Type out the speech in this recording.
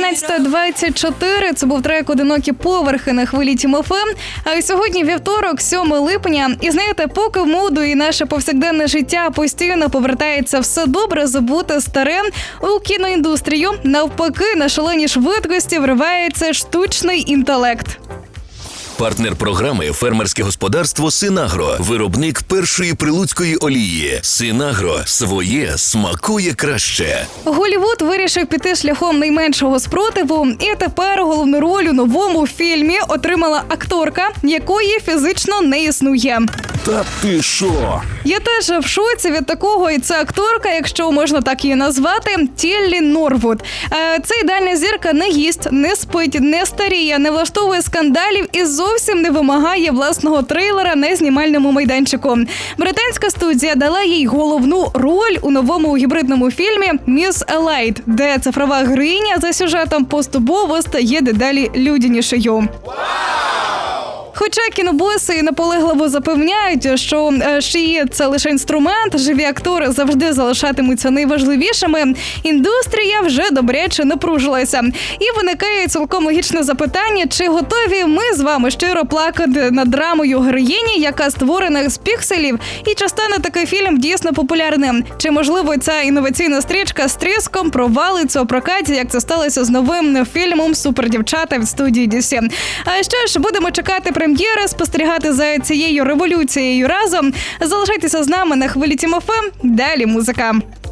12:24. Це був трек «Одинокі поверхи» на хвилі Тім ФМ. А сьогодні вівторок, 7 липня. І знаєте, поки в моду і наше повсякденне життя постійно повертається все добре забуте старе, у кіноіндустрію навпаки на шаленій швидкості вривається штучний інтелект. Партнер програми – фермерське господарство «Синагро», виробник першої прилуцької олії. «Синагро» – своє смакує краще. Голлівуд вирішив піти шляхом найменшого спротиву, і тепер головну роль у новому фільмі отримала акторка, якої фізично не існує. Та ти шо? Я теж в шоці від такого, і це акторка, якщо можна так її назвати, Тіллі Норвуд. Це ідеальна зірка не їсть, не спить, не старіє, не влаштовує скандалів і зовсім не вимагає власного трейлера на знімальному майданчику. Британська студія дала їй головну роль у новому гібридному фільмі «Міс Елайт», де цифрова героїня за сюжетом поступово стає дедалі людянішою. Хоча кінобоси наполегливо запевняють, що шиї – це лише інструмент, живі актори завжди залишатимуться найважливішими, індустрія вже добряче напружилася. І виникає цілком логічне запитання, чи готові ми з вами щиро плакати над драмою героїні, яка створена з пікселів, і чи стане такий фільм дійсно популярним? Чи, можливо, ця інноваційна стрічка з тріском провалиться у прокаті, як це сталося з новим фільмом «Супердівчата» від студії DC? А що ж, будемо чекати прем'єри, спостерігати за цією революцією разом. Залишайтеся з нами на хвилі Тім ФМ. Далі музика.